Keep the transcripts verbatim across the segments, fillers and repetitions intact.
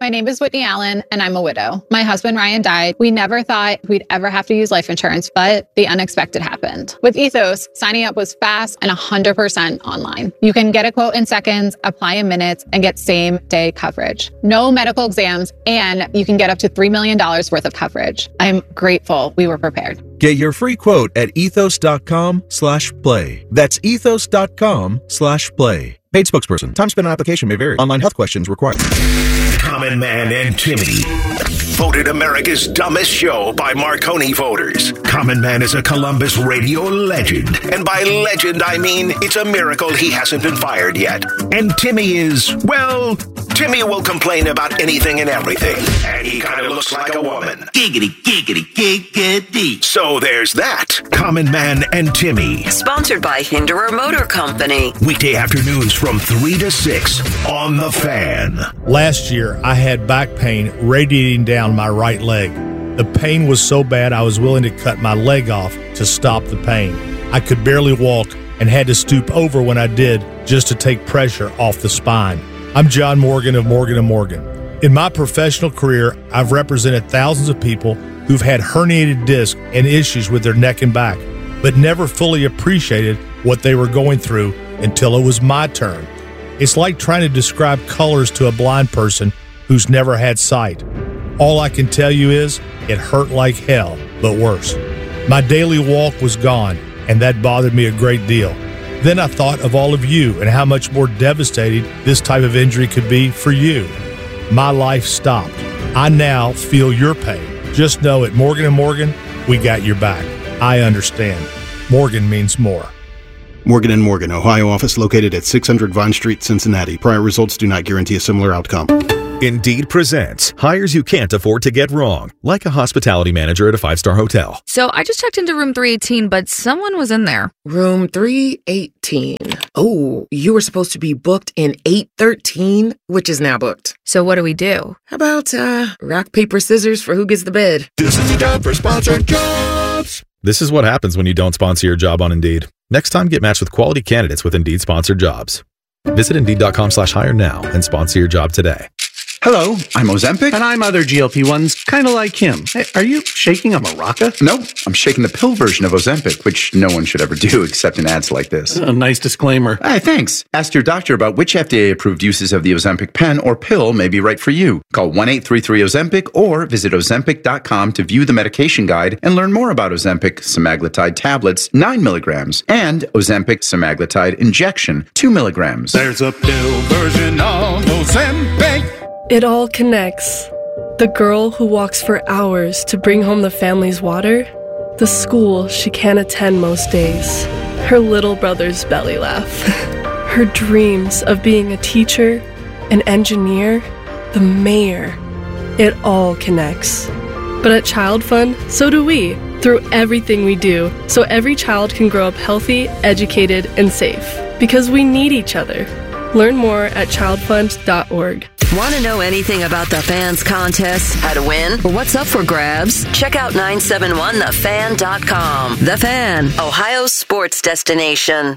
My name is Whitney Allen, and I'm a widow. My husband, Ryan, died. We never thought we'd ever have to use life insurance, but the unexpected happened. With Ethos, signing up was fast and one hundred percent online. You can get a quote in seconds, apply in minutes, and get same-day coverage. No medical exams, and you can get up to three million dollars worth of coverage. I'm grateful we were prepared. Get your free quote at ethos.com slash play. That's ethos.com slash play. Paid spokesperson. Time spent on application may vary. Online health questions required. Common Man and Timmy. Voted America's dumbest show by Marconi voters. Common Man is a Columbus radio legend. And by legend, I mean it's a miracle he hasn't been fired yet. And Timmy is, well, Timmy will complain about anything and everything. And he kind of looks like a woman. Giggity, giggity, giggity. So there's that. Common Man and Timmy. Sponsored by Hinderer Motor Company. Weekday afternoons from three to six on The Fan. Last year, I had back pain radiating down my right leg. The pain was so bad I was willing to cut my leg off to stop the pain. I could barely walk and had to stoop over when I did just to take pressure off the spine. I'm John Morgan of Morgan and Morgan. In my professional career, I've represented thousands of people who've had herniated discs and issues with their neck and back, but never fully appreciated what they were going through until it was my turn. It's like trying to describe colors to a blind person who's never had sight. All I can tell you is it hurt like hell, but worse. My daily walk was gone, and that bothered me a great deal. Then I thought of all of you and how much more devastating this type of injury could be for you. My life stopped. I now feel your pain. Just know at Morgan and Morgan, we got your back. I understand. Morgan means more. Morgan and Morgan, Ohio office located at six hundred Vine Street, Cincinnati. Prior results do not guarantee a similar outcome. Indeed presents hires you can't afford to get wrong, like a hospitality manager at a five-star hotel. So I just checked into room three eighteen, but someone was in there. Room three eighteen. Oh, you were supposed to be booked in eight thirteen, which is now booked. So what do we do? How about uh, rock, paper, scissors for who gets the bed? This is the job for sponsored jobs. This is what happens when you don't sponsor your job on Indeed. Next time, get matched with quality candidates with Indeed sponsored jobs. Visit Indeed.com slash hire now and sponsor your job today. Hello, I'm Ozempic. And I'm other G L P ones, kind of like him. Hey, are you shaking a maraca? Nope, I'm shaking the pill version of Ozempic, which no one should ever do except in ads like this. A nice disclaimer. Hey, thanks. Ask your doctor about which F D A-approved uses of the Ozempic pen or pill may be right for you. Call one eight three three Ozempic or visit Ozempic dot com to view the medication guide and learn more about Ozempic semaglutide tablets, nine milligrams, and Ozempic semaglutide injection, two milligrams. There's a pill version of Ozempic. It all connects. The girl who walks for hours to bring home the family's water, the school she can't attend most days, her little brother's belly laugh, her dreams of being a teacher, an engineer, the mayor. It all connects. But at Child Fund, so do we, through everything we do, so every child can grow up healthy, educated, and safe. Because we need each other. Learn more at child fund dot org. Want to know anything about the Fan's contest, how to win, or what's up for grabs? Check out nine seven one the fan dot com. The Fan, Ohio's sports destination.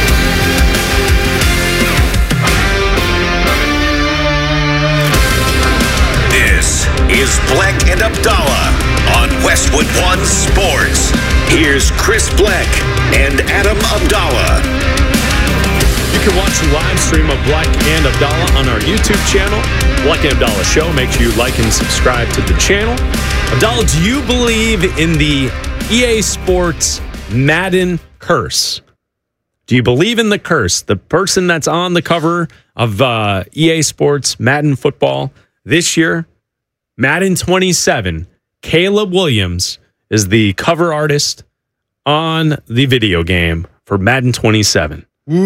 This is Bleck and Abdallah on Westwood One Sports. Here's Chris Bleck and Adam Abdallah. You can watch the live stream of Bleck and Abdallah on our YouTube channel. Bleck and Abdallah Show. Make sure you like and subscribe to the channel. Abdallah, do you believe in the E A Sports Madden curse? Do you believe in the curse? The person that's on the cover of uh, E A Sports Madden football this year, Madden twenty-seven, Caleb Williams is the cover artist on the video game for Madden twenty-seven.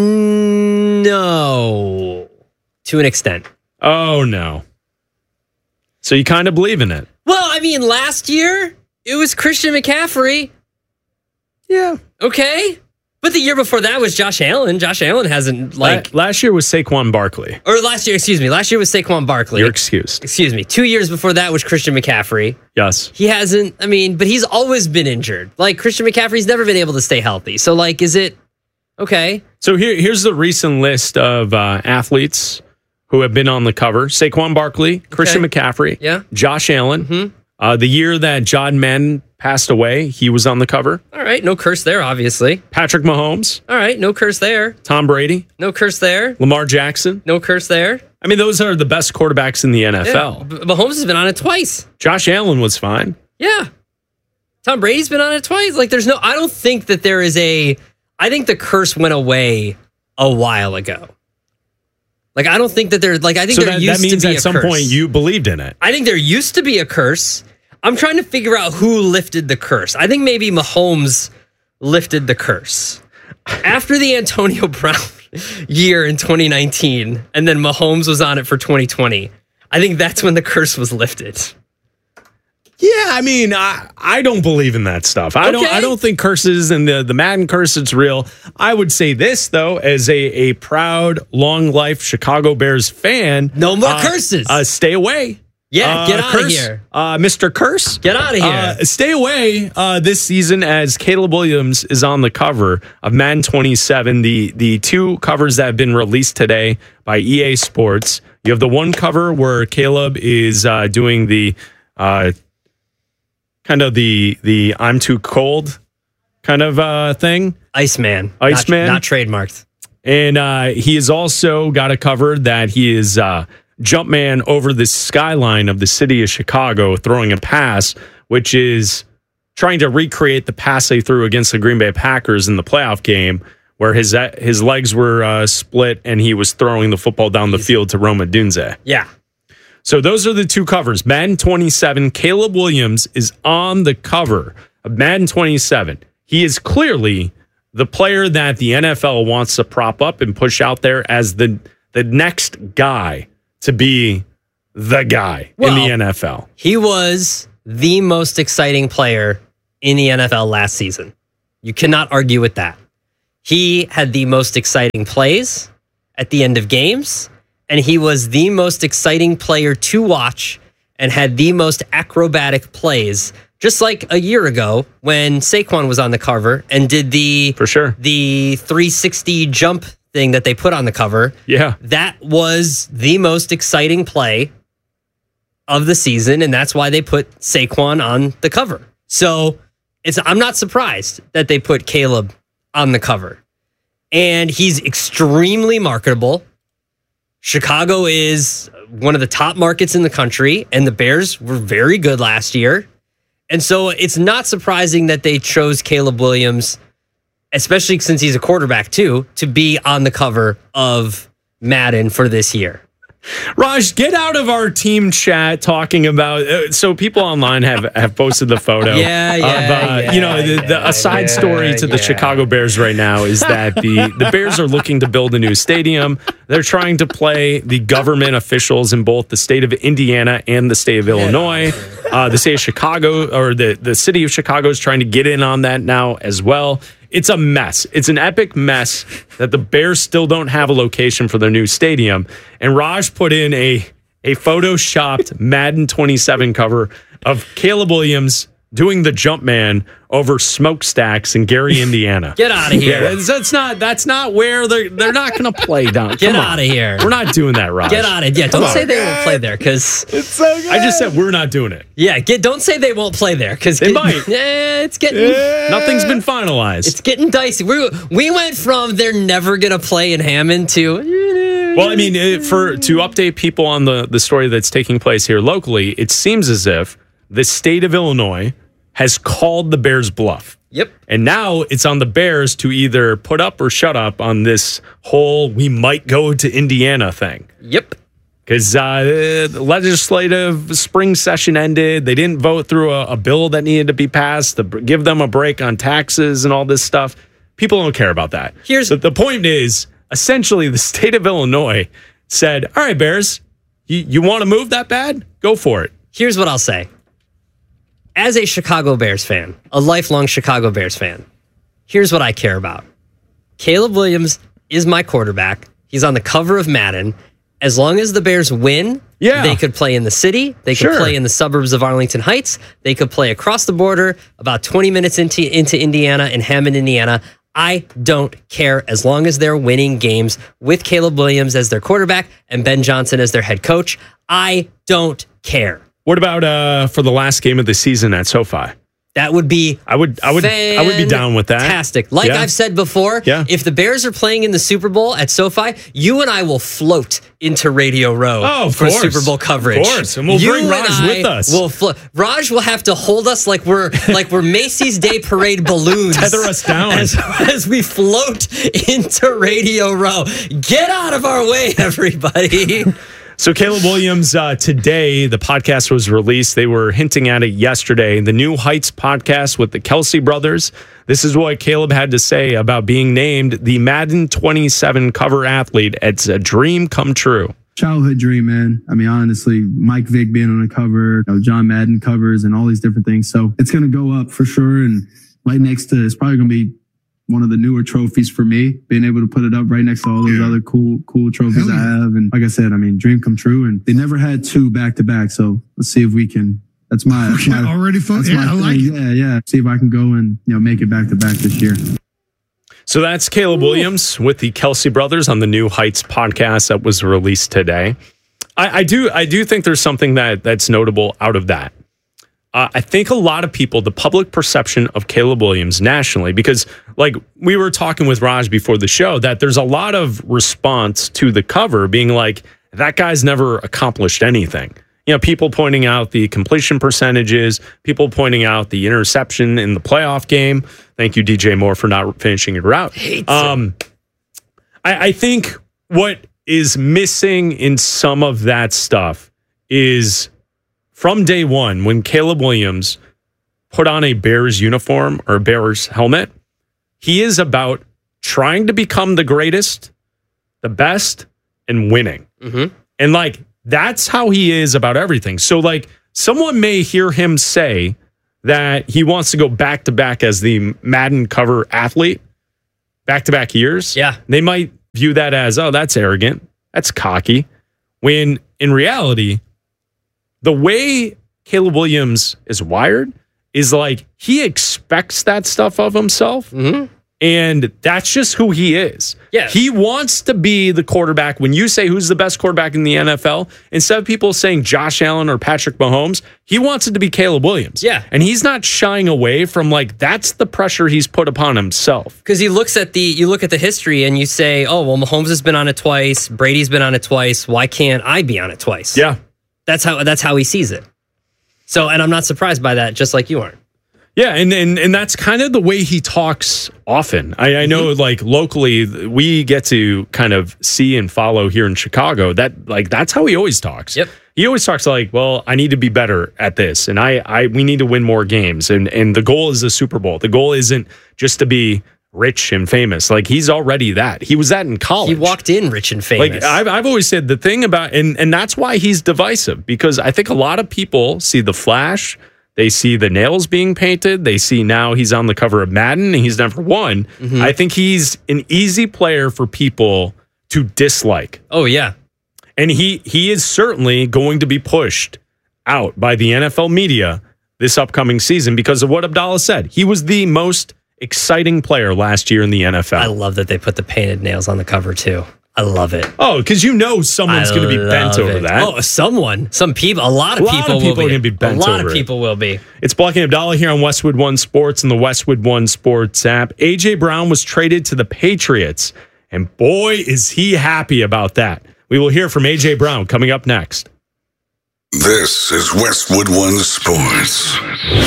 No. To an extent. Oh, no. So you kind of believe in it? Well, I mean, last year, it was Christian McCaffrey. Yeah. Okay. But the year before that was Josh Allen. Josh Allen hasn't, like... La- last year was Saquon Barkley. Or last year, excuse me. Last year was Saquon Barkley. You're excused. Excuse me. Two years before that was Christian McCaffrey. Yes. He hasn't, I mean, but he's always been injured. Like, Christian McCaffrey's never been able to stay healthy. So, like, is it... Okay. So here, here's the recent list of uh, athletes who have been on the cover. Saquon Barkley, Christian Okay. McCaffrey, Yeah. Josh Allen. Mhm. Uh, the year that John Madden passed away, he was on the cover. All right, no curse there, obviously. Patrick Mahomes, All right, no curse there. Tom Brady, No curse there. Lamar Jackson. No curse there. I mean, those are the best quarterbacks in the N F L. Yeah. B- Mahomes has been on it twice. Josh Allen was fine. Yeah. Tom Brady's been on it twice. Like, there's no, I don't think that there is a, I think the curse went away a while ago. Like, I don't think that there's, like, I think So there that, used that means to be at a some curse. point you believed in it. I think there used to be a curse. I'm trying to figure out who lifted the curse. I think maybe Mahomes lifted the curse. After the Antonio Brown year in twenty nineteen, and then Mahomes was on it for twenty twenty, I think that's when the curse was lifted. Yeah, I mean, I, I don't believe in that stuff. I don't Okay. I don't think curses and the, the Madden curse is real. I would say this, though, as a, a proud, long life Chicago Bears fan. No more uh, curses. Uh, stay away. Yeah, Uh, get out of Curse, here. Uh, Mister Curse. Get out of here. Uh, stay away uh, this season as Caleb Williams is on the cover of Madden twenty-seven, the, the two covers that have been released today by E A Sports. You have the one cover where Caleb is uh, doing the uh, kind of the the I'm too cold kind of uh, thing. Iceman. Iceman. Not, not trademarked. And uh, he has also got a cover that he is uh, Jumpman over the skyline of the city of Chicago throwing a pass, which is trying to recreate the pass they threw against the Green Bay Packers in the playoff game, where his his legs were uh, split and he was throwing the football down the field to Roma Dunze. Yeah. So those are the two covers. Madden twenty-seven, Caleb Williams is on the cover of Madden twenty-seven. He is clearly the player that the N F L wants to prop up and push out there as the, the next guy to be the guy Well, in the N F L. He was the most exciting player in the N F L last season. You cannot argue with that. He had the most exciting plays at the end of games, and he was the most exciting player to watch and had the most acrobatic plays, just like a year ago when Saquon was on the cover and did the For sure. the three sixty jump thing that they put on the cover. Yeah. That was the most exciting play of the season, and that's why they put Saquon on the cover. So it's I'm not surprised that they put Caleb on the cover. And he's extremely marketable. Chicago is one of the top markets in the country, and the Bears were very good last year. And so it's not surprising that they chose Caleb Williams, especially since he's a quarterback too, to be on the cover of Madden for this year. Raj, get out of our team chat talking about. Uh, so people online have, have posted the photo. Yeah, yeah, of, uh, yeah, you know, the, the, a side yeah, story to the yeah. Chicago Bears right now is that the, the Bears are looking to build a new stadium. They're trying to play the government officials in both the state of Indiana and the state of Illinois. Uh, the state of Chicago, or the, the city of Chicago, is trying to get in on that now as well. It's a mess. It's an epic mess that the Bears still don't have a location for their new stadium. And Raj put in a, a photoshopped Madden twenty-seven cover of Caleb Williams doing the jump man over smokestacks in Gary, Indiana. Get out of here. Yeah, that's, that's not that's not where they're they're not going to play down. Get Come out on. of here. We're not doing that, Raj. Get out of yeah. Don't Come say on. they won't play there because It's so good. I just said we're not doing it. yeah. Get don't say they won't play there because They might. Yeah, it's getting Nothing's been finalized. it's getting dicey. We we went from they're never gonna play in Hammond to Well, I mean, it, for to update people on the, the story that's taking place here locally, it seems as if the state of Illinois has called the Bears bluff. Yep. And now it's on the Bears to either put up or shut up on this whole we might go to Indiana thing. Yep. Because uh, the legislative spring session ended. They didn't vote through a, a bill that needed to be passed to b- give them a break on taxes and all this stuff. People don't care about that. Here's the, the point is, essentially, the state of Illinois said, all right, Bears, you, you want to move that bad? Go for it. Here's what I'll say. As a Chicago Bears fan, a lifelong Chicago Bears fan, here's what I care about. Caleb Williams is my quarterback. He's on the cover of Madden. As long as the Bears win, yeah. they could play in the city. They could Sure. play in the suburbs of Arlington Heights. They could play across the border, about twenty minutes into, into Indiana, in Hammond, Indiana. I don't care as long as they're winning games with Caleb Williams as their quarterback and Ben Johnson as their head coach. I don't care. What about uh, for the last game of the season at SoFi? That would be I would I would I would be down with that. Fantastic. Like Yeah. I've said before, Yeah. if the Bears are playing in the Super Bowl at SoFi, you and I will float into Radio Row Oh, of for course. Super Bowl coverage. Of course. And we'll You bring Raj I with us. Will flo- Raj will have to hold us like we're like we're Macy's Day Parade balloons. Tether us down. as, as we float into Radio Row. Get out of our way, everybody. So Caleb Williams, uh, today, the podcast was released. They were hinting at it yesterday. The New Heights podcast with the Kelsey brothers. This is what Caleb had to say about being named the Madden twenty-seven cover athlete. It's a dream come true. Childhood dream, man. I mean, honestly, Mike Vick being on the cover, you know, John Madden covers and all these different things. So it's going to go up for sure. And right next to, it's probably going to be one of the newer trophies for me, being able to put it up right next to all those yeah. other cool, cool trophies I have. And like I said, I mean, dream come true. And they never had two back to back. So let's see if we can, that's my, that's okay, my already fun. That's Yeah, my I like thing. it. Yeah, yeah. See if I can go and, you know, make it back to back this year. So that's Caleb Williams with the Kelsey brothers on the New Heights podcast that was released today. I, I do, I do think there's something that that's notable out of that. Uh, I think a lot of people, the public perception of Caleb Williams nationally, because like we were talking with Raj before the show, that there's a lot of response to the cover being like, that guy's never accomplished anything. You know, people pointing out the completion percentages, people pointing out the interception in the playoff game. Thank you, D J Moore, for not finishing your route. Um, I, I think what is missing in some of that stuff is from day one, when Caleb Williams put on a Bears uniform or a Bears helmet, he is about trying to become the greatest, the best, and winning. Mm-hmm. And like, that's how he is about everything. So like, someone may hear him say that he wants to go back to back as the Madden cover athlete, back to back years. Yeah. They might view that as, oh, that's arrogant. That's cocky. When in reality, the way Caleb Williams is wired is like he expects that stuff of himself. Mm-hmm. And that's just who he is. Yeah. He wants to be the quarterback. When you say who's the best quarterback in the N F L, instead of people saying Josh Allen or Patrick Mahomes, he wants it to be Caleb Williams. Yeah. And he's not shying away from like, that's the pressure he's put upon himself. Because he looks at the, you look at the history and you say, oh, well, Mahomes has been on it twice. Brady's been on it twice. Why can't I be on it twice? Yeah. That's how, that's how he sees it. So, and I'm not surprised by that, just like you aren't. Yeah, and, and and that's kind of the way he talks often. I, I know, mm-hmm. like, locally, we get to kind of see and follow here in Chicago. That, like, that's how he always talks. Yep. He always talks like, well, I need to be better at this, and I, I we need to win more games, and and the goal is the Super Bowl. The goal isn't just to be rich and famous. Like, he's already that. He was that in college. He walked in rich and famous. Like, I've, I've always said the thing about, and and that's why he's divisive, because I think a lot of people see the flash. They see the nails being painted. They see now he's on the cover of Madden and he's number one. Mm-hmm. I think he's an easy player for people to dislike. Oh, yeah. And he he is certainly going to be pushed out by the N F L media this upcoming season because of what Abdallah said. He was the most exciting player last year in the N F L. I love that they put the painted nails on the cover, too. I love it. Oh, because you know someone's going to be bent over it. that. Oh, someone. Some people. A lot of a lot people, of people will are going to be bent over A lot of it. people will be. It's Block and Abdallah here on Westwood One Sports and the Westwood One Sports app. A J Brown was traded to the Patriots, and boy, is he happy about that. We will hear from A J Brown coming up next. This is Westwood One Sports.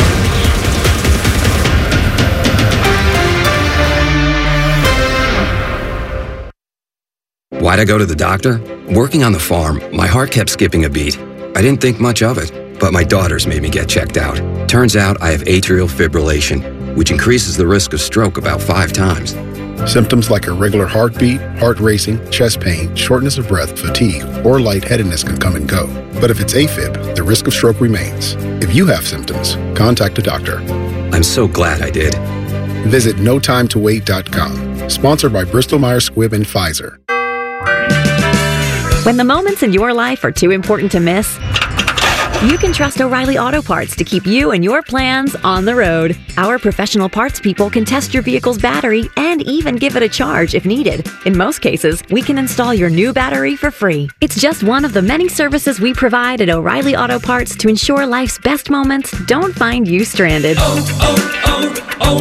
Why'd I go to the doctor? Working on the farm, my heart kept skipping a beat. I didn't think much of it, but my daughters made me get checked out. Turns out I have atrial fibrillation, which increases the risk of stroke about five times. Symptoms like irregular heartbeat, heart racing, chest pain, shortness of breath, fatigue, or lightheadedness can come and go. But if it's AFib, the risk of stroke remains. If you have symptoms, contact a doctor. I'm so glad I did. Visit no time to wait dot com. Sponsored by Bristol Myers Squibb and Pfizer. When the moments in your life are too important to miss, You can trust O'Reilly Auto Parts to keep you and your plans on the road. Our professional parts people can test your vehicle's battery and even give it a charge if needed. In most cases, we can install your new battery for free. It's just one of the many services we provide at O'Reilly Auto Parts to ensure life's best moments don't find you stranded. Oh,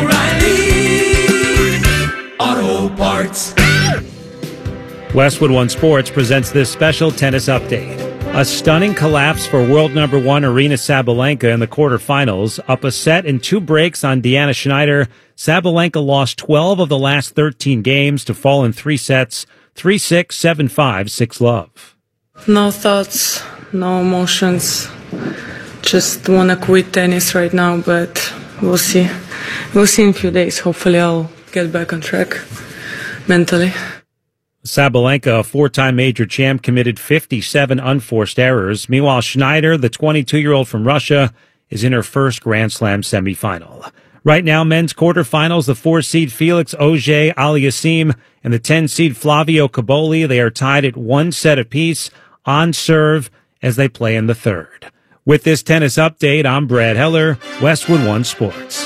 oh, oh, O'Reilly Auto Parts. Westwood One Sports presents this special tennis update. A stunning collapse for world number one Aryna Sabalenka in the quarterfinals. Up a set in two breaks on Deanna Schneider, Sabalenka lost twelve of the last thirteen games to fall in three sets, three six, seven five, six love. No thoughts, no emotions. Just want to quit tennis right now, but we'll see. We'll see in a few days. Hopefully I'll get back on track mentally. Sabalenka, a four-time major champ, committed fifty-seven unforced errors. Meanwhile, Schneider, the twenty-two-year-old from Russia, is in her first Grand Slam semifinal. Right now, men's quarterfinals, the four-seed Felix Auger-Aliassime and the ten-seed Flavio Cobolli. They are tied at one set apiece on serve as they play in the third. With this tennis update, I'm Brad Heller, Westwood One Sports.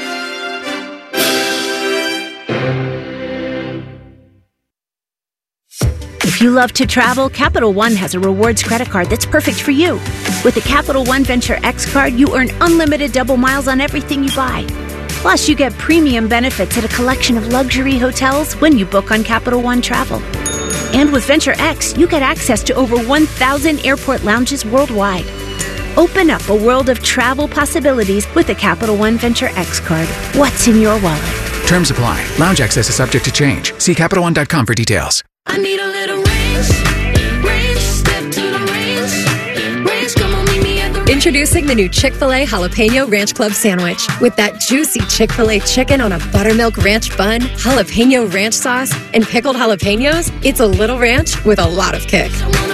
If you love to travel, Capital One has a rewards credit card that's perfect for you. With the Capital One Venture X card, you earn unlimited double miles on everything you buy. Plus, you get premium benefits at a collection of luxury hotels when you book on Capital One Travel. And with Venture X, you get access to over one thousand airport lounges worldwide. Open up a world of travel possibilities with the Capital One Venture X card. What's in your wallet? Terms apply. Lounge access is subject to change. See Capital One dot com for details. I need a little range, range, step to the range, range, come on, meet me at the range. Introducing the new Chick-fil-A Jalapeno Ranch Club Sandwich. With that juicy Chick-fil-A chicken on a buttermilk ranch bun, jalapeno ranch sauce, and pickled jalapenos, it's a little ranch with a lot of kick.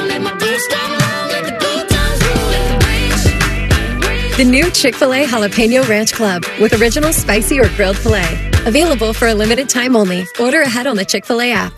The new Chick-fil-A Jalapeno Ranch Club with original spicy or grilled filet. Available for a limited time only. Order ahead on the Chick-fil-A app.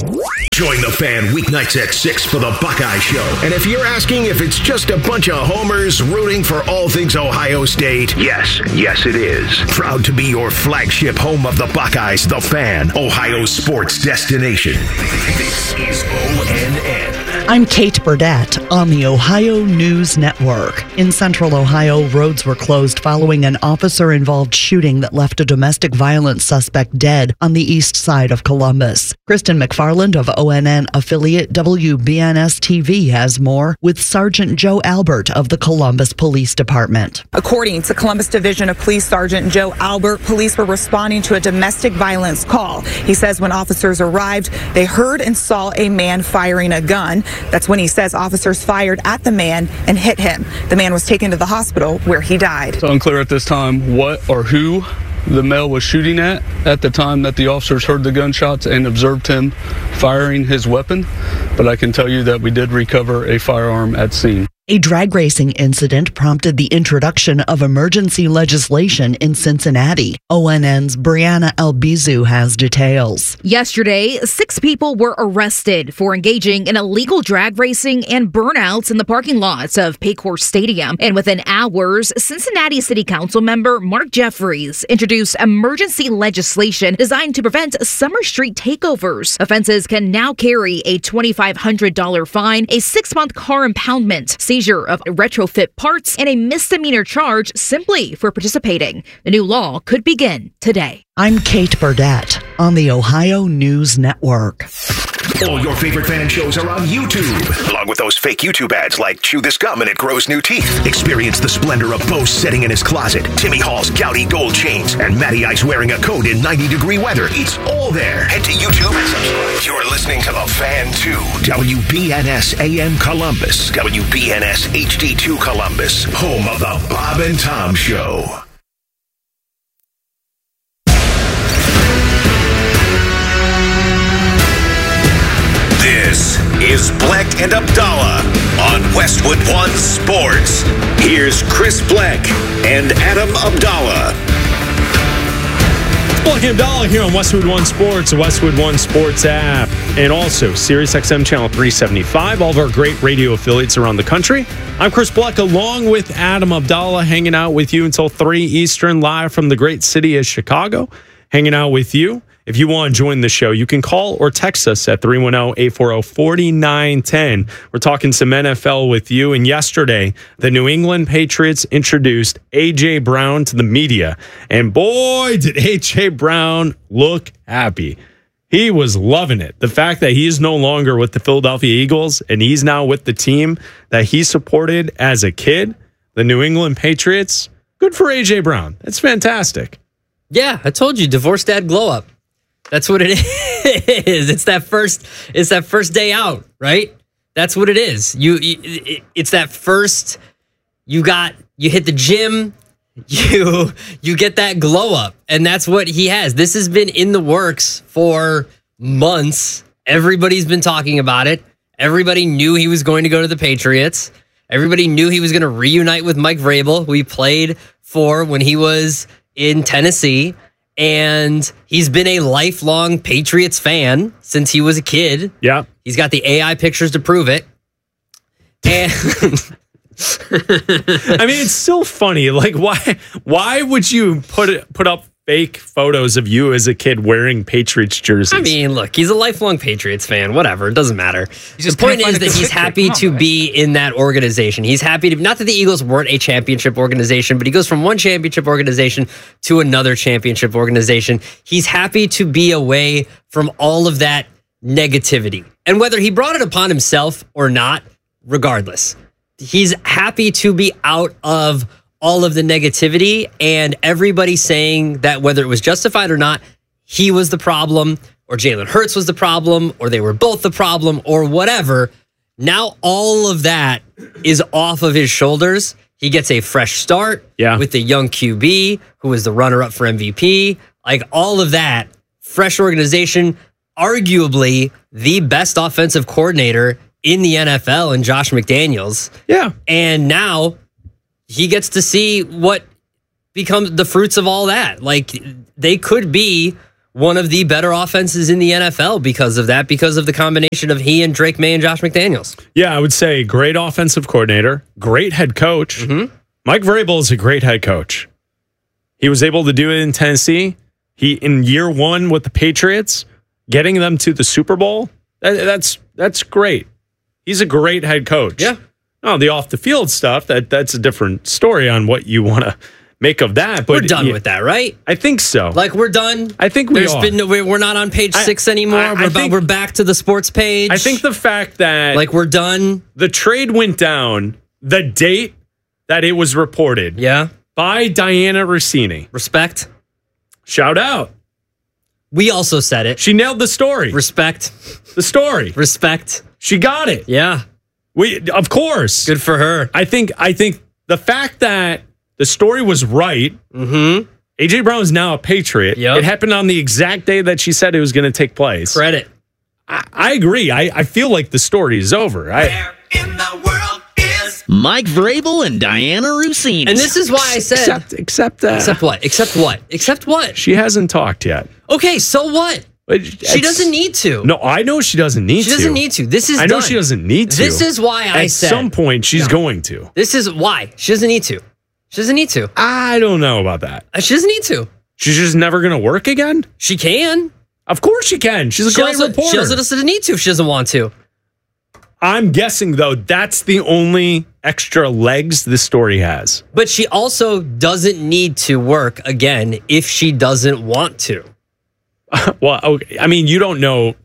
Join the fan weeknights at six for the Buckeye Show. And if you're asking if it's just a bunch of homers rooting for all things Ohio State, yes, yes it is. Proud to be your flagship home of the Buckeyes, the Fan, Ohio sports destination. This is O N N. I'm Kate Burdett on the Ohio News Network. In central Ohio, roads were closed following an officer-involved shooting that left a domestic violence suspect dead on the east side of Columbus. Kristen McFarland of O N N affiliate W B N S T V has more with Sergeant Joe Albert of the Columbus Police Department. According to Columbus Division of Police Sergeant Joe Albert, police were responding to a domestic violence call. He says when officers arrived, they heard and saw a man firing a gun. That's when he says officers fired at the man and hit him. The man was taken to the hospital where he died. It's unclear at this time what or who the male was shooting at at the time that the officers heard the gunshots and observed him firing his weapon, but I can tell you that we did recover a firearm at scene. A drag racing incident prompted the introduction of emergency legislation in Cincinnati. O N N's Brianna Albizu has details. Yesterday, six people were arrested for engaging in illegal drag racing and burnouts in the parking lots of Paycor Stadium. And within hours, Cincinnati City Council member Mark Jeffries introduced emergency legislation designed to prevent Summer Street takeovers. Offenses can now carry a twenty-five hundred dollars fine, a six-month car impoundment, seizure of retrofit parts, and a misdemeanor charge simply for participating. The new law could begin today. I'm Kate Burdett on the Ohio News Network. All your favorite fan shows are on YouTube, along with those fake YouTube ads like Chew This Gum and It Grows New Teeth. Experience the splendor of Bo sitting in his closet, Timmy Hall's gouty gold chains, and Matty Ice wearing a coat in ninety degree weather. It's all there. Head to YouTube and subscribe. You're listening to The Fan two, W B N S A M Columbus, W B N S H D two Columbus, home of the Bob and Tom Show. This is Bleck and Abdallah on Westwood One Sports. Here's Chris Bleck and Adam Abdallah. Black and Abdallah here on Westwood One Sports, the Westwood One Sports app, and also SiriusXM Channel three seventy-five, all of our great radio affiliates around the country. I'm Chris Black, along with Adam Abdallah, hanging out with you until three Eastern, live from the great city of Chicago, hanging out with you. If you want to join the show, you can call or text us at three one zero, eight four zero, four nine one zero. We're talking some N F L with you. And yesterday, the New England Patriots introduced A J. Brown to the media. And boy, did A J. Brown look happy. He was loving it. The fact that he is no longer with the Philadelphia Eagles and he's now with the team that he supported as a kid, the New England Patriots, good for A J. Brown. It's fantastic. Yeah, I told you, divorce dad glow up. That's what it is. It's that first. It's that first day out, right? That's what it is. You. you it's that first. You got. You hit the gym. You. You get that glow up, and that's what he has. This has been in the works for months. Everybody's been talking about it. Everybody knew he was going to go to the Patriots. Everybody knew he was going to reunite with Mike Vrabel, who he played for when he was in Tennessee. And he's been a lifelong Patriots fan since he was a kid. Yeah. He's got the A I pictures to prove it. And I mean, it's still funny. Like, why why would you put it, put up fake photos of you as a kid wearing Patriots jerseys? I mean, look, he's a lifelong Patriots fan. Whatever. It doesn't matter. The point is that he's happy to be in that organization. He's happy to, not that the Eagles weren't a championship organization, but he goes from one championship organization to another championship organization. He's happy to be away from all of that negativity. And whether he brought it upon himself or not, regardless, he's happy to be out of all of the negativity and everybody saying that whether it was justified or not, he was the problem or Jalen Hurts was the problem or they were both the problem or whatever. Now all of that is off of his shoulders. He gets a fresh start yeah. with the young Q B who was the runner-up for M V P. Like all of that, fresh organization, arguably the best offensive coordinator in the N F L and Josh McDaniels. Yeah. And now he gets to see what becomes the fruits of all that. Like, they could be one of the better offenses in the N F L because of that, because of the combination of he and Drake May and Josh McDaniels. Yeah, I would say great offensive coordinator, great head coach. Mm-hmm. Mike Vrabel is a great head coach. He was able to do it in Tennessee. He, in year one with the Patriots, getting them to the Super Bowl, that, that's that's great. He's a great head coach. Yeah. Oh, the off the field stuff, that that's a different story on what you want to make of that. But we're done yeah, with that, right? I think so. Like we're done. I think we There's are. been no, we're not on page I, six anymore. I, I we're, think, ba- we're back to the sports page. I think the fact that like we're done. The trade went down the date that it was reported. Yeah. By Diana Rossini. Respect. Shout out. We also said it. She nailed the story. Respect. The story. Respect. She got it. Yeah. We of course. Good for her. I think I think the fact that the story was right. Mm-hmm. A J. Brown is now a Patriot. Yep. It happened on the exact day that she said it was going to take place. Credit. I, I agree. I, I feel like the story is over. I, Where in the world is Mike Vrabel and Diana Rossini? And this is why I said except except uh, except what? Except what? Except what? She hasn't talked yet. Okay, so what? She doesn't need to. No, I know she doesn't need to. She doesn't need to. This is I know done. she doesn't need to. This is why I At said. At some point, she's No. going to. This is why. She doesn't need to. She doesn't need to. I don't know about that. Uh, She doesn't need to. She's just never going to work again? She can. Of course she can. She's a She great also, reporter. She also doesn't need to if she doesn't want to. I'm guessing, though, that's the only extra legs this story has. But she also doesn't need to work again if she doesn't want to. Well, okay. I mean, you don't know.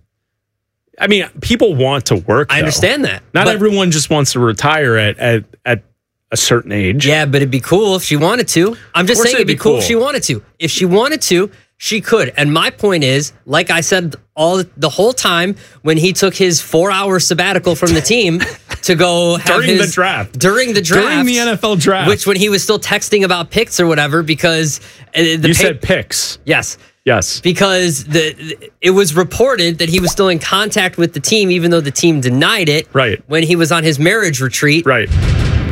I mean, people want to work. I though. understand that. Not but- everyone just wants to retire at, at, at a certain age. Yeah, but it'd be cool if she wanted to. I'm just Of course saying it'd be, it'd be cool, cool. if she wanted to. If she wanted to, she could. And my point is, like I said all the whole time when he took his four-hour sabbatical from the team to go have During his, the draft. During the draft. During the N F L draft. Which when he was still texting about picks or whatever because... Uh, the you pa- said picks. Yes. Yes. Because the it was reported that he was still in contact with the team, even though the team denied it. Right. When he was on his marriage retreat. Right.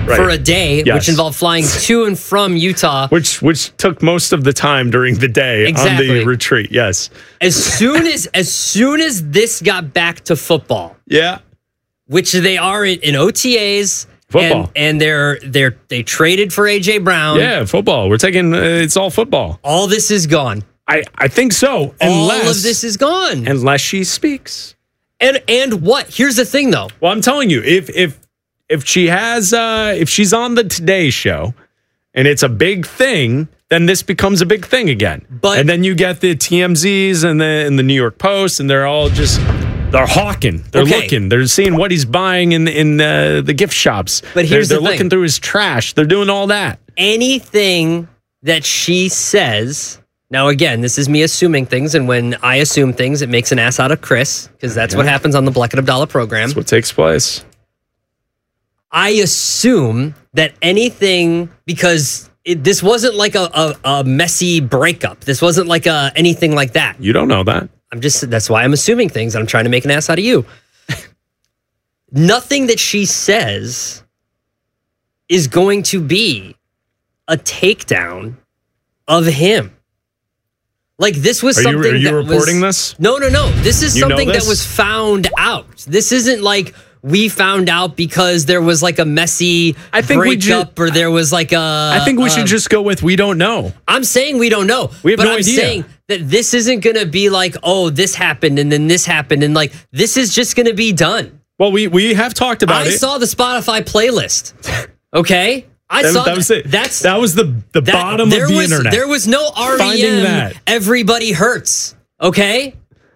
Right. for a day, Yes. which involved flying to and from Utah. Which which took most of the time during the day Exactly. on the retreat. Yes. As soon as as soon as this got back to football, Yeah. which they are in, in O T As, Football. and, and they're they're they traded for A J Brown. Yeah, football. We're taking uh, it's all football. All this is gone. I, I think so. All Unless, of this is gone. unless she speaks. And and what? Here's the thing, though. Well, I'm telling you, if if if she has uh, if she's on the Today Show, and it's a big thing, then this becomes a big thing again. But and then you get the T M Zs and the and the New York Post, and they're all just they're hawking, they're Okay. looking, they're seeing what he's buying in in uh, the gift shops. But here's they're, the they're thing. looking through his trash. They're doing all that. Anything that she says. Now, again, this is me assuming things, and when I assume things, it makes an ass out of Chris, because that's what happens on the Black and Abdallah program. That's what takes place. I assume that anything, because it, this wasn't like a, a, a messy breakup. This wasn't like a, anything like that. You don't know that. I'm just, that's why I'm assuming things, and I'm trying to make an ass out of you. Nothing that she says is going to be a takedown of him. Like, this was Are you- something are you that reporting was, this? No, no, no. This is You know something this? that was found out. This isn't like we found out because there was like a messy I think we ju- breakup or there was like a. I think we should um, just go with we don't know. I'm saying we don't know. We have but no I'm idea. saying that this isn't going to be like, oh, this happened and then this happened. And like, this is just going to be done. Well, we we have talked about I it. saw the Spotify playlist. Okay? I That- saw that was it. That's That was the the that- bottom there of the was, internet. There was no R Finding E M. that. Everybody hurts. Okay?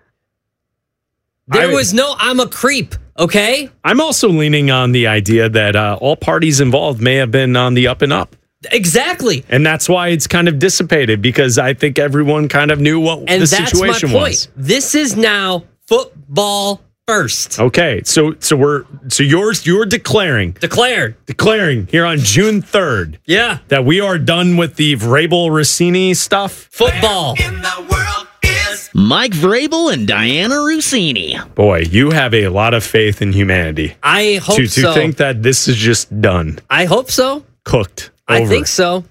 There I- was no I'm a creep. Okay? I'm also leaning on the idea that uh, all parties involved may have been on the up and up. Exactly. And that's why it's kind of dissipated, because I think everyone kind of knew what And the that's situation my point. was. This is now football first. Okay, so so we're so you're you're declaring Declared. declaring here on June third Yeah. that we are done with the Vrabel Rossini stuff. Football. Mike Vrabel and Diana Rossini. Boy, you have a lot of faith in humanity. I hope to, to so. think that this is just done, I hope so. cooked. I over. think so.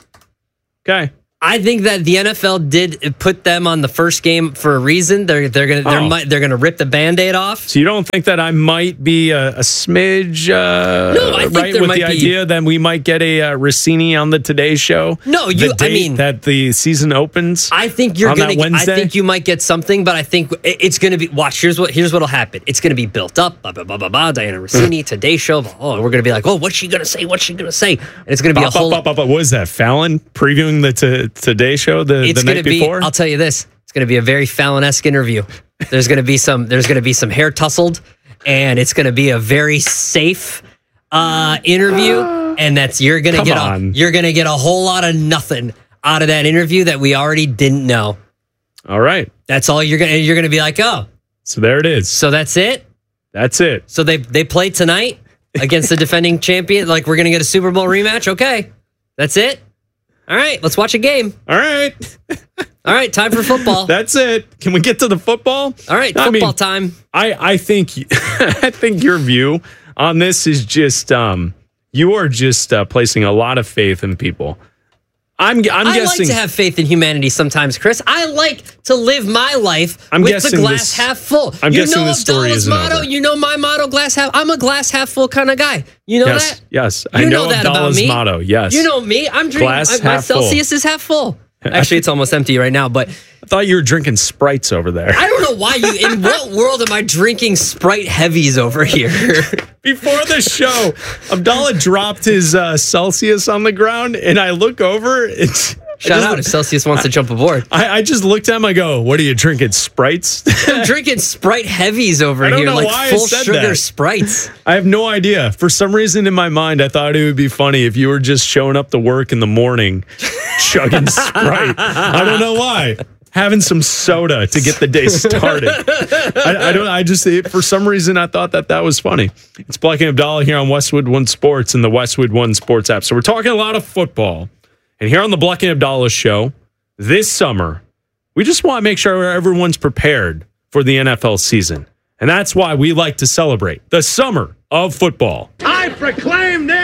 Okay. I think that the N F L did put them on the first game for a reason. They're they're gonna they're, Oh. mi- they're gonna rip the Band-Aid off. So you don't think that I might be a, a smidge uh, No, I think right there with might the be- idea that we might get a uh, Rossini on the Today Show? No, The you- I date mean- that the season opens. I think you're on gonna. that Wednesday? I think you might get something, but I think it- it's gonna be. Watch. Here's what. Here's what'll happen. It's gonna be built up. Blah blah blah blah blah. Diana Rossini, Today Show. Oh, we're gonna be like, oh, what's she gonna say? What's she gonna say? And it's gonna be Bop, a whole. bop, bop, bop. What is that? Fallon previewing the t- Today Show the, it's the gonna night be. before? I'll tell you this. It's gonna be a very Fallon-esque interview. There's gonna be some. There's gonna be some hair tussled, and it's gonna be a very safe uh, interview. And that's you're gonna Come get. on. A, you're gonna get a whole lot of nothing out of that interview that we already didn't know. All right. That's all you're gonna. You're gonna be like, oh, So there it is. so that's it. That's it. So they they play tonight against the defending champion. Like we're gonna get a Super Bowl rematch. Okay, that's it. All right, let's watch a game. All right. All right, time for football. That's it. Can we get to the football? All right, I football mean, time. I, I think I think your view on this is just um, you are just uh, placing a lot of faith in people. I'm I'm I guessing like to have faith in humanity sometimes, Chris. I like to live my life I'm with the guessing glass this- half full. I'm you guessing know this story Abdallah's isn't motto. over. You know my motto, glass half. I'm a glass half full kind of guy. You know yes, that? yes. You I know, know that about Abdallah's me. motto. Yes. You know me. I'm drinking. Glass I, my half full. Celsius is half full. Actually, it's almost empty right now, but I thought you were drinking Sprites over there. I don't know why you. In what world am I drinking Sprite heavies over here? Before the show, Abdallah dropped his uh, Celsius on the ground, and I look over. It's Shout out if Celsius wants to jump aboard. I, I just looked at him. I go, "What are you drinking? Sprites?" I'm drinking Sprite heavies over I don't here, know like why I full said sugar that. Sprites. I have no idea. For some reason in my mind, I thought it would be funny if you were just showing up to work in the morning, chugging Sprite. I don't know why. Having some soda to get the day started. I, I don't. I just it, for some reason I thought that that was funny. It's Black and Abdallah here on Westwood One Sports and the Westwood One Sports app. So we're talking a lot of football, and here on the Black and Abdallah show this summer, we just want to make sure everyone's prepared for the N F L season, and that's why we like to celebrate the summer of football. I proclaim this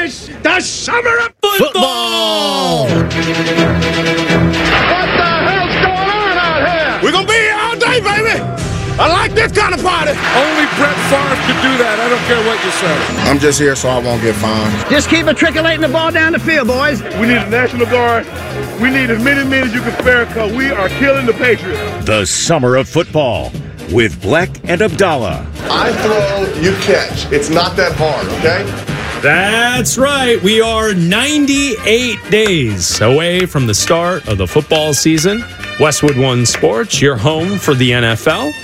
is the Summer of Football! Football! What the hell's going on out here? We're going to be here all day, baby! I like this kind of party. Only Brett Favre could do that. I don't care what you say. I'm just here so I won't get fined. Just keep matriculating the ball down the field, boys. We need a National Guard. We need as many men as you can spare because we are killing the Patriots. The Summer of Football with Black and Abdallah. I throw, you catch. It's not that hard, okay? That's right. We are ninety-eight days away from the start of the football season. Westwood One Sports, your home for the N F L.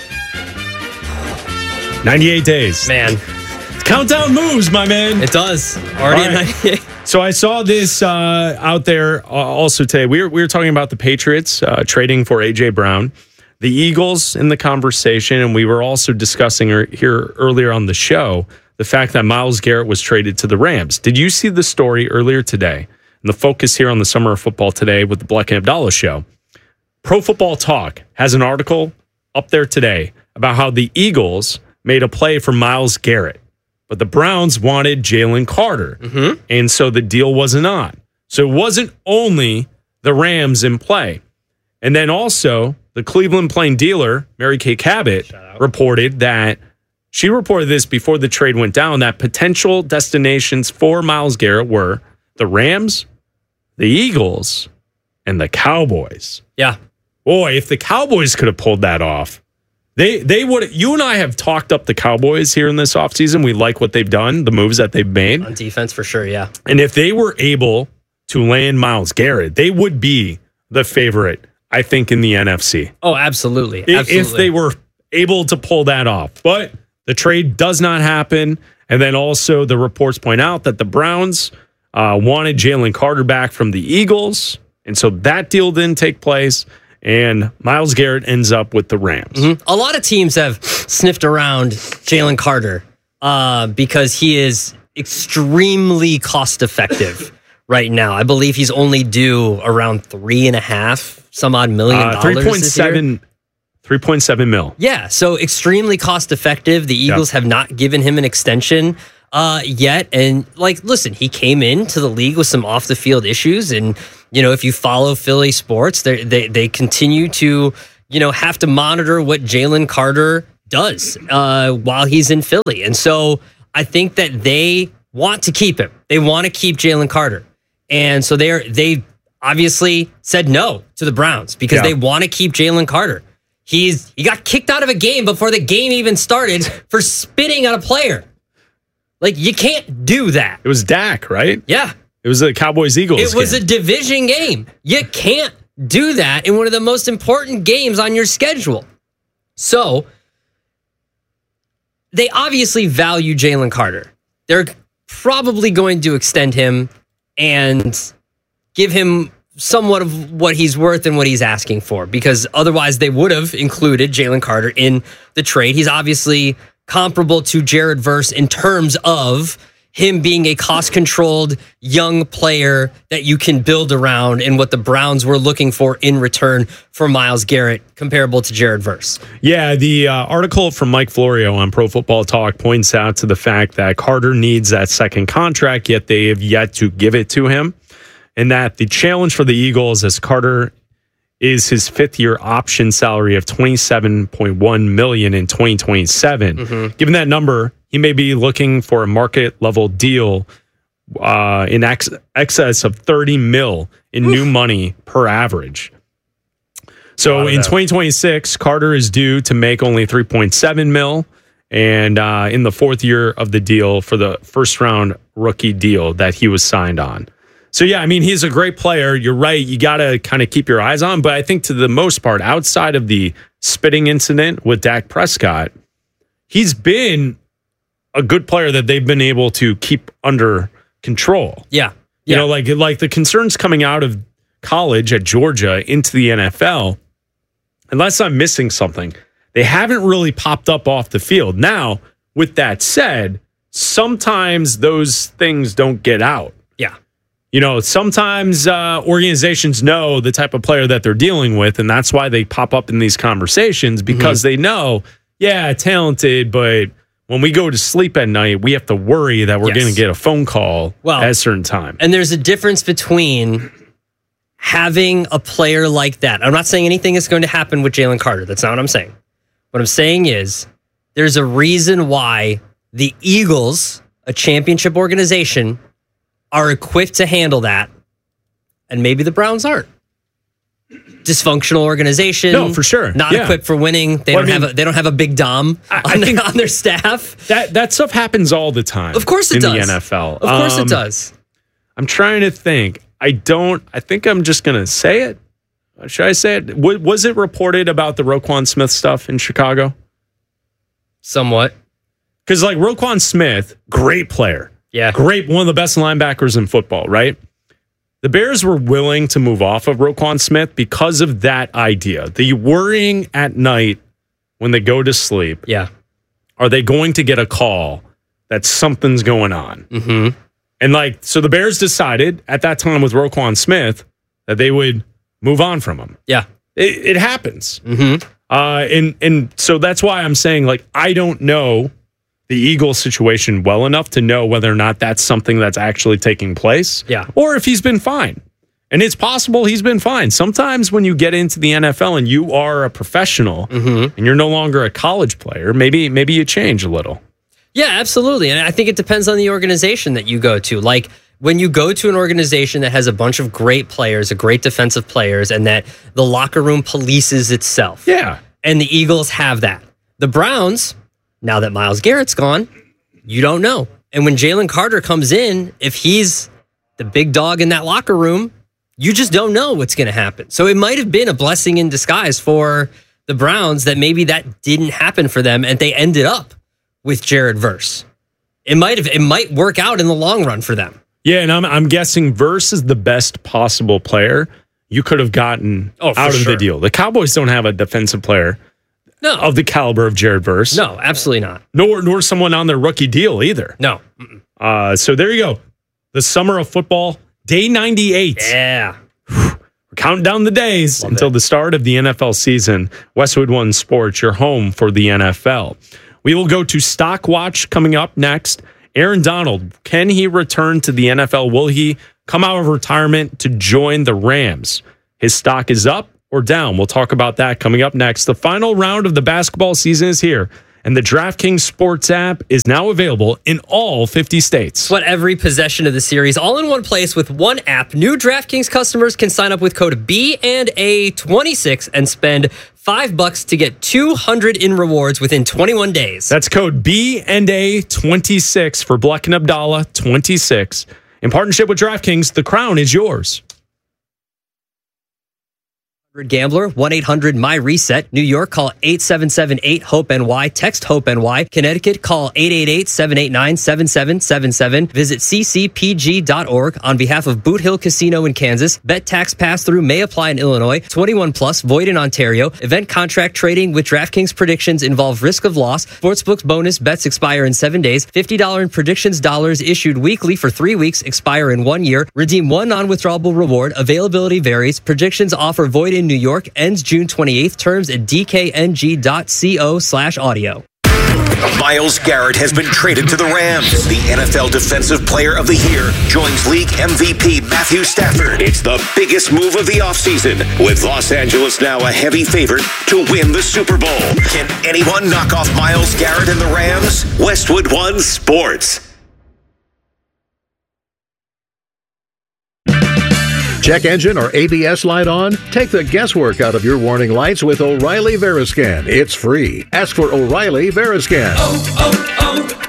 ninety-eight days. Man. Countdown moves, my man. It does. Already at ninety-eight. So I saw this uh, out there uh, also today. We were, we were talking about the Patriots uh, trading for A J. Brown, the Eagles in the conversation, and we were also discussing here earlier on the show the fact that Myles Garrett was traded to the Rams. Did you see the story earlier today? And the focus here on the Summer of Football today with the Black and Abdallah show. Pro Football Talk has an article up there today about how the Eagles made a play for Myles Garrett, but the Browns wanted Jalen Carter, mm-hmm. and so the deal wasn't on. So it wasn't only the Rams in play. And then also, the Cleveland Plain Dealer, Mary Kay Cabot, reported that she reported this before the trade went down, that potential destinations for Myles Garrett were the Rams, the Eagles, and the Cowboys. Yeah. Boy, if the Cowboys could have pulled that off, they they would. You and I have talked up the Cowboys here in this offseason. We like what they've done, the moves that they've made. On defense, for sure, yeah. And if they were able to land Myles Garrett, they would be the favorite, I think, in the N F C. Oh, absolutely. If, absolutely. if they were able to pull that off. But the trade does not happen. And then also the reports point out that the Browns uh, wanted Jalen Carter back from the Eagles. And so that deal didn't take place. And Myles Garrett ends up with the Rams. Mm-hmm. A lot of teams have sniffed around Jalen Carter uh, because he is extremely cost effective right now. I believe he's only due around three and a half, some odd million Uh, dollars. three point seven three point seven mil. Yeah, so extremely cost effective. The Eagles Yep. have not given him an extension uh, yet. And, like, listen, he came into the league with some off the field issues. And, you know, if you follow Philly sports, they they they continue to, you know, have to monitor what Jalen Carter does uh, while he's in Philly. And so I think that they want to keep him. They want to keep Jalen Carter. And so they're they obviously said no to the Browns because Yeah. they want to keep Jalen Carter. He's he got kicked out of a game before the game even started for spitting on a player. Like, you can't do that. It was Dak, right? Yeah. It was the Cowboys-Eagles It was game. a division game. You can't do that in one of the most important games on your schedule. So, they obviously value Jalen Carter. They're probably going to extend him and give him somewhat of what he's worth and what he's asking for, because otherwise they would have included Jalen Carter in the trade. He's obviously comparable to Jared Verse in terms of him being a cost-controlled young player that you can build around, and what the Browns were looking for in return for Myles Garrett, comparable to Jared Verse. Yeah, the uh, article from Mike Florio on Pro Football Talk points out to the fact that Carter needs that second contract, yet they have yet to give it to him. And that the challenge for the Eagles, as Carter is his fifth year option salary of twenty-seven point one million dollars in twenty twenty-seven. Mm-hmm. Given that number, he may be looking for a market level deal uh, in ex- excess of thirty mil in Oof. new money per average. So in twenty twenty-six, Carter is due to make only three point seven mil, and uh, in the fourth year of the deal for the first round rookie deal that he was signed on. So, yeah, I mean, he's a great player. You're right. You got to kind of keep your eyes on. But I think to the most part, outside of the spitting incident with Dak Prescott, he's been a good player that they've been able to keep under control. Yeah. You yeah. know, like, like the concerns coming out of college at Georgia into the N F L, unless I'm missing something, they haven't really popped up off the field. Now, with that said, sometimes those things don't get out. Yeah. You know, sometimes uh, organizations know the type of player that they're dealing with, and that's why they pop up in these conversations, because mm-hmm. they know, yeah, talented, but when we go to sleep at night, we have to worry that we're Yes. going to get a phone call Well, at a certain time. And there's a difference between having a player like that. I'm not saying anything is going to happen with Jalen Carter. That's not what I'm saying. What I'm saying is there's a reason why the Eagles, a championship organization, are equipped to handle that, and maybe the Browns aren't. Dysfunctional organization. No, for sure. Not Yeah. equipped for winning. They Well, don't I mean, have a, they don't have a big dom I, on, I think on their staff. That that stuff happens all the time. Of course it in does. the N F L. Of course Um, it does. I'm trying to think. I don't. I think I'm just going to say it. Should I say it? W- was it reported about the Roquan Smith stuff in Chicago? Somewhat. Because like Roquan Smith, great player. Yeah. Great. One of the best linebackers in football, right? The Bears were willing to move off of Roquan Smith because of that idea. The worrying at night when they go to sleep. Yeah. Are they going to get a call that something's going on? Mm-hmm. And like, so the Bears decided at that time with Roquan Smith that they would move on from him. Yeah. It, it happens. Mm-hmm. Uh, and, and so that's why I'm saying, like, I don't know the Eagles situation well enough to know whether or not that's something that's actually taking place. Yeah. Or if he's been fine. And it's possible he's been fine. Sometimes when you get into the N F L and you are a professional Mm-hmm. and you're no longer a college player, maybe maybe you change a little. Yeah, absolutely. And I think it depends on the organization that you go to. Like when you go to an organization that has a bunch of great players, a great defensive players, and that the locker room polices itself. Yeah. And the Eagles have that. The Browns, now that Myles Garrett's gone, you don't know. And when Jalen Carter comes in, if he's the big dog in that locker room, you just don't know what's going to happen. So it might have been a blessing in disguise for the Browns that maybe that didn't happen for them and they ended up with Jared Verse. It might have, it might work out in the long run for them. Yeah, and I'm I'm guessing Verse is the best possible player you could have gotten Oh, for out of sure. the deal. The Cowboys don't have a defensive player No. of the caliber of Jared Verse. No, absolutely not. Nor nor someone on their rookie deal either. No. Uh, so there you go. The summer of football, day ninety-eight. Yeah. We're counting down the days Love until it. the start of the N F L season. Westwood One Sports, your home for the N F L. We will go to Stock Watch coming up next. Aaron Donald, can he return to the N F L? Will he come out of retirement to join the Rams? His stock is up or down? We'll talk about that coming up next. The final round of the basketball season is here, and the DraftKings Sports app is now available in all fifty states. Sweat every possession of the series all in one place with one app. New DraftKings customers can sign up with code B and A twenty-six and spend five bucks to get two hundred in rewards within twenty-one days. That's code B and A twenty-six for Bleck and Abdallah twenty-six. In partnership with DraftKings, the crown is yours. Gambler, one eight hundred my reset. New York, call eight seven seven eight hope N Y. Text HOPE-NY. Connecticut, call eight eight eight seven eight nine seven seven seven seven. Visit c c p g dot org on behalf of Boot Hill Casino in Kansas. Bet tax pass-through may apply in Illinois. twenty-one plus, void in Ontario. Event contract trading with DraftKings predictions involve risk of loss. Sportsbooks bonus bets expire in seven days. fifty dollars in predictions dollars issued weekly for three weeks, expire in one year. Redeem one non-withdrawable reward. Availability varies. Predictions offer void in New York. Ends June twenty-eighth. Terms at d k n g dot co slash audio. Myles Garrett has been traded to the Rams. The N F L Defensive Player of the Year joins league M V P Matthew Stafford. It's the biggest move of the offseason, with Los Angeles now a heavy favorite to win the Super Bowl. Can anyone knock off Myles Garrett and the Rams? Westwood One Sports. Check engine or A B S light on? Take the guesswork out of your warning lights with O'Reilly Veriscan. It's free. Ask for O'Reilly Veriscan. Oh,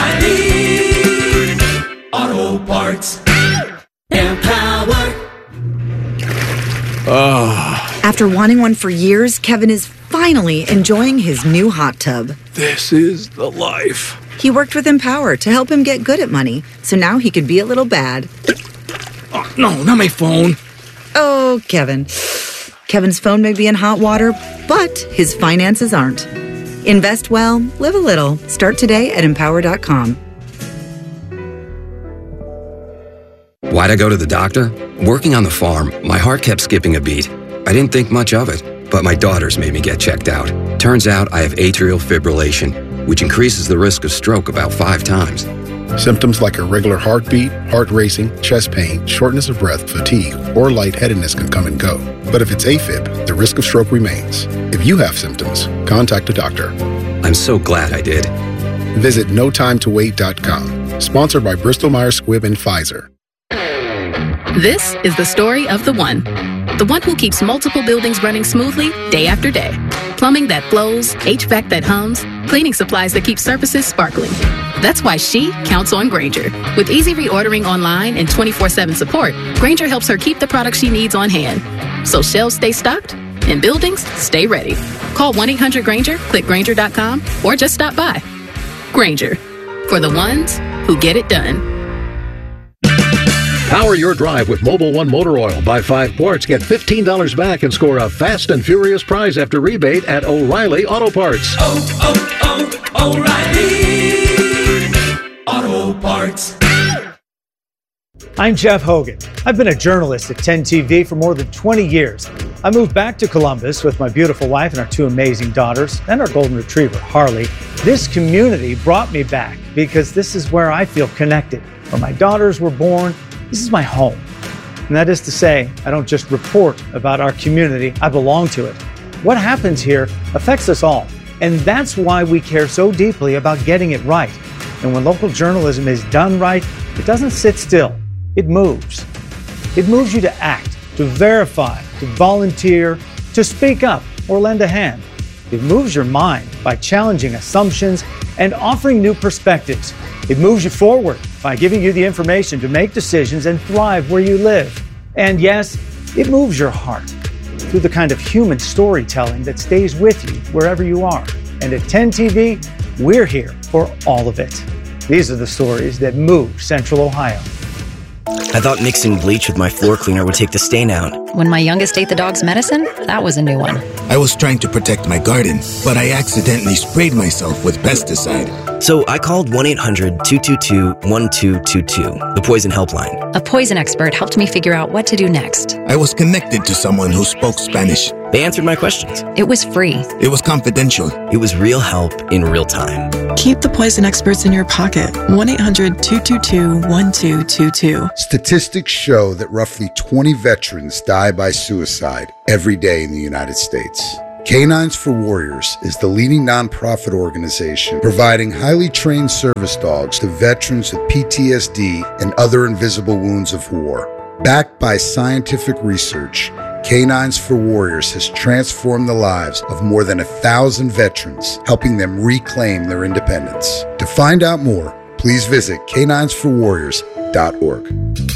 oh, oh, O'Reilly Auto Parts. Empower. Oh. After wanting one for years, Kevin is finally enjoying his new hot tub. This is the life. He worked with Empower to help him get good at money, so now he could be a little bad. Oh, no, not my phone. Oh, Kevin. Kevin's phone may be in hot water, but his finances aren't. Invest well, live a little. Start today at empower dot com. Why'd I go to the doctor? Working on the farm, my heart kept skipping a beat. I didn't think much of it, but my daughters made me get checked out. Turns out I have atrial fibrillation, which increases the risk of stroke about five times. Symptoms like irregular heartbeat, heart racing, chest pain, shortness of breath, fatigue, or lightheadedness can come and go. But if it's AFib, the risk of stroke remains. If you have symptoms, contact a doctor. I'm so glad I did. Visit no time to wait dot com. Sponsored by Bristol Myers Squibb and Pfizer. This is the story of the one. The one who keeps multiple buildings running smoothly day after day. Plumbing that flows, H V A C that hums, cleaning supplies that keep surfaces sparkling. That's why she counts on Grainger. With easy reordering online and twenty-four seven support, Grainger helps her keep the products she needs on hand. So shelves stay stocked and buildings stay ready. Call one eight hundred Grainger, click Grainger dot com, or just stop by. Grainger, for the ones who get it done. Power your drive with Mobil one Motor Oil. Buy five quarts, get fifteen dollars back, and score a fast and furious prize after rebate at O'Reilly Auto Parts. Oh, oh, oh, O'Reilly Auto Parts. I'm Jeff Hogan. I've been a journalist at ten T V for more than twenty years. I moved back to Columbus with my beautiful wife and our two amazing daughters and our golden retriever, Harley. This community brought me back because this is where I feel connected, where my daughters were born. This is my home. And that is to say, I don't just report about our community, I belong to it. What happens here affects us all. And that's why we care so deeply about getting it right. And when local journalism is done right, it doesn't sit still. It moves. It moves you to act, to verify, to volunteer, to speak up or lend a hand. It moves your mind by challenging assumptions and offering new perspectives. It moves you forward by giving you the information to make decisions and thrive where you live. And yes, it moves your heart through the kind of human storytelling that stays with you wherever you are. And at ten T V, we're here for all of it. These are the stories that move Central Ohio. I thought mixing bleach with my floor cleaner would take the stain out. When my youngest ate the dog's medicine, that was a new one. I was trying to protect my garden, but I accidentally sprayed myself with pesticide. So I called one eight hundred two two two one two two two, the poison helpline. A poison expert helped me figure out what to do next. I was connected to someone who spoke Spanish. They answered my questions. It was free. It was confidential. It was real help in real time. Keep the poison experts in your pocket. one eight hundred two two two one two two two. Statistics show that roughly twenty veterans die by suicide every day in the United States. Canines for Warriors is the leading nonprofit organization providing highly trained service dogs to veterans with P T S D and other invisible wounds of war. Backed by scientific research, Canines for Warriors has transformed the lives of more than a thousand veterans, helping them reclaim their independence. To find out more, please visit canines for warriors dot org.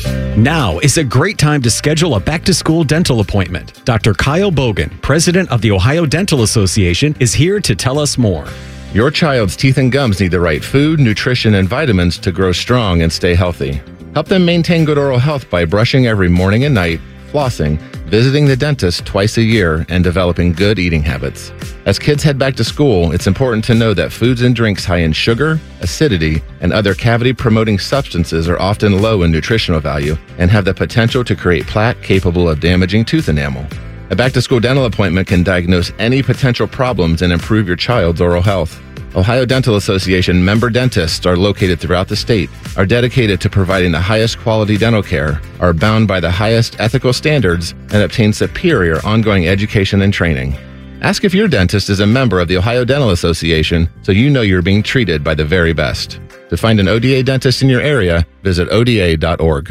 Now is a great time to schedule a back-to-school dental appointment. Doctor Kyle Bogan, president of the Ohio Dental Association, is here to tell us more. Your child's teeth and gums need the right food, nutrition, and vitamins to grow strong and stay healthy. Help them maintain good oral health by brushing every morning and night, flossing, visiting the dentist twice a year, and developing good eating habits. As kids head back to school, it's important to know that foods and drinks high in sugar, acidity, and other cavity-promoting substances are often low in nutritional value and have the potential to create plaque capable of damaging tooth enamel. A back-to-school dental appointment can diagnose any potential problems and improve your child's oral health. Ohio Dental Association member dentists are located throughout the state, are dedicated to providing the highest quality dental care, are bound by the highest ethical standards, and obtain superior ongoing education and training. Ask if your dentist is a member of the Ohio Dental Association so you know you're being treated by the very best. To find an O D A dentist in your area, visit O D A dot org.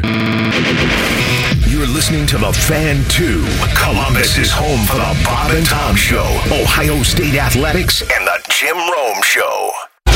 You're listening to The Fan two, Columbus's home for the Bob and Tom Show, Ohio State Athletics, and the Jim Rome Show.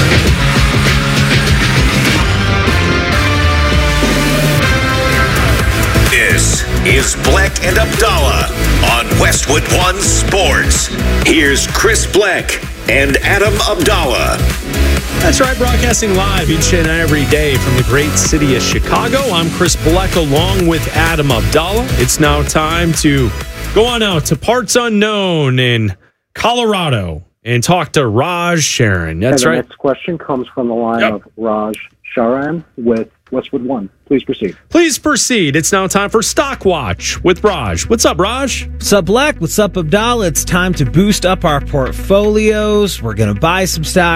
This is Bleck and Abdallah on Westwood One Sports. Here's Chris Bleck and Adam Abdallah. That's right, broadcasting live each and every day from the great city of Chicago. I'm Chris Bleck along with Adam Abdallah. It's now time to go on out to parts unknown in Colorado and talk to Raj Sharon. That's and the right. Next question comes from the line Yep. of Raj Sharan with Westwood One. Please proceed. Please proceed. It's now time for Stock Watch with Raj. What's up, Raj? What's up, Black? What's up, Abdallah? It's time to boost up our portfolios. We're going to buy some stocks.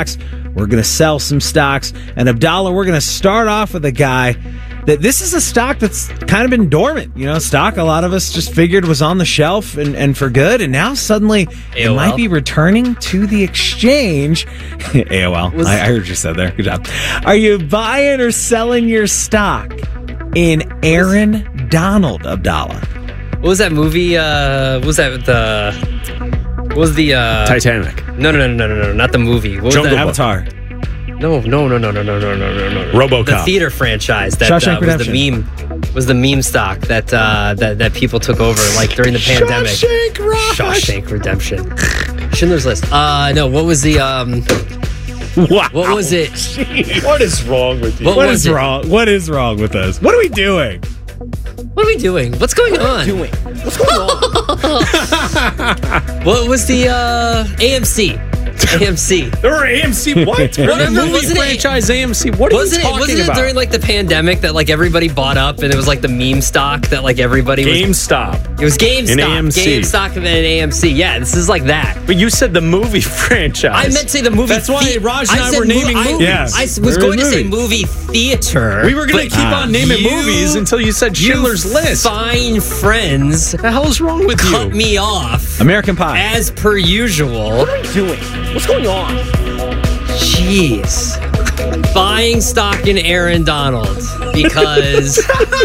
We're going to sell some stocks. And Abdallah, we're going to start off with a guy that this is a stock that's kind of been dormant. You know, stock a lot of us just figured was on the shelf and, and for good. And now suddenly A O L. it might be returning to the exchange. A O L. Was- I, I heard you said there. Good job. Are you buying or selling your stock in Aaron Donald, Abdallah? What was that movie? Uh, what was that the? What was the uh, Titanic? No, no, no, no, no, no, not the movie. What was Jungle that? Book. Avatar. No, no, no, no, no, no, no, no, no, no. RoboCop. The theater franchise that Shawshank uh, was Redemption. the meme was the meme stock that uh, that that people took over like during the pandemic. Shawshank Rush. Shawshank Redemption. Schindler's List. Uh, no, what was the um? Wow. What was it? What is wrong with you? What What was is it? wrong? What is wrong with us? What are we doing? What are we doing? What's going on? Doing. What's going on? What was the uh, A M C? A M C. There were A M C what? Remember, movie wasn't it- franchise A M C? What are Wasn't you it? talking Wasn't it about? during like the pandemic that like everybody bought up and it was like the meme stock that like everybody was. GameStop. It was GameStop. And A M C. GameStop and A M C. Yeah, this is like that. But you said the movie franchise. I meant to say the movie. That's why the- Raj and I, said were mo- naming I, movies. Yeah. I s- We was were going to say movies. movie theater. We were going but to keep on naming you- movies until you said you Schindler's List. Fine friends. What the hell is wrong with cut you? me off American Pie. as per usual. What are you doing? What's going on? Jeez. Buying stock in Aaron Donald because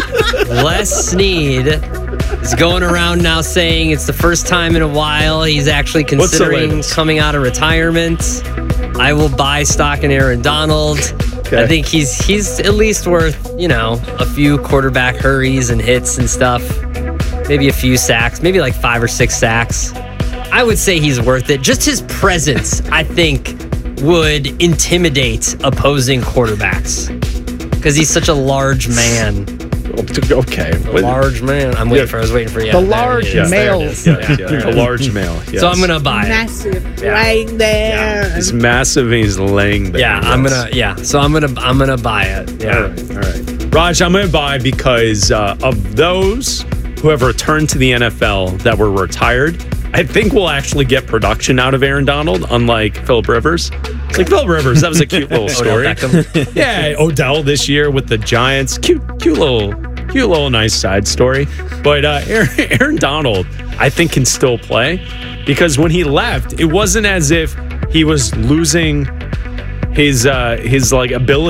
Les Snead is going around now saying it's the first time in a while he's actually What's the considering latest? coming out of retirement. I will buy stock in Aaron Donald. Okay. I think he's he's at least worth, you know, a few quarterback hurries and hits and stuff. Maybe a few sacks, maybe like five or six sacks. I would say he's worth it. Just his presence, I think, would intimidate opposing quarterbacks because he's such a large man. Okay. A large man. I'm waiting for. I was waiting for you. The There it large is. There it males. is. Yeah, Yeah, yeah, there a it is. large male. Yes. So I'm gonna buy it. Massive, Yeah. laying there. He's massive and he's laying there. Yeah, I'm Yes. gonna. Yeah, so I'm gonna. I'm gonna buy it. Yeah. All right, all right. Raj, I'm going to buy because uh, of those who have returned to the N F L that were retired, I think we'll actually get production out of Aaron Donald, unlike Phillip Rivers. Like Phillip Rivers, that was a cute little story. Odell Beckham. Yeah, Odell this year with the Giants. Cute, cute little, cute little nice side story. But uh, Aaron, Aaron Donald, I think, can still play because when he left, it wasn't as if he was losing his uh, his like ability